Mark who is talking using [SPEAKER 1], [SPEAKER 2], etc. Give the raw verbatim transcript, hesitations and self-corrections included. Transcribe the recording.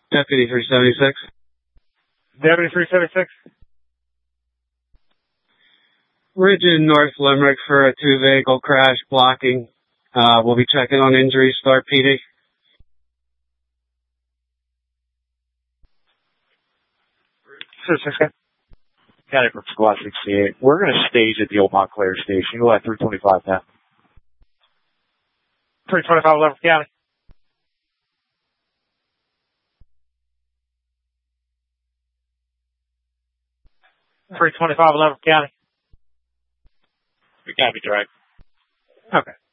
[SPEAKER 1] Deputy three seventy-six.
[SPEAKER 2] Deputy three seventy-six.
[SPEAKER 1] Ridge in North Limerick for a two-vehicle crash blocking. Uh, we'll be checking on injuries, start P D.
[SPEAKER 2] County from Squad sixty-eight. We're going to stage at the old Montclair station. We'll have three twenty-five now. three twenty-five, eleven County. three twenty-five, eleven County. We got to be direct. Okay.